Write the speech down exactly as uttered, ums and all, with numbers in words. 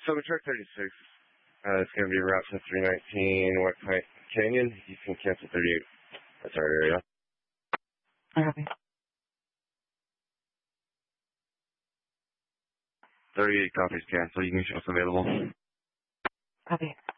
So the truck thirty-six, uh, it's going to be route to three nineteen White Pine Canyon. You can cancel thirty-eight. That's our area. I copy. thirty-eight copies cancel. You can show us available. Copy.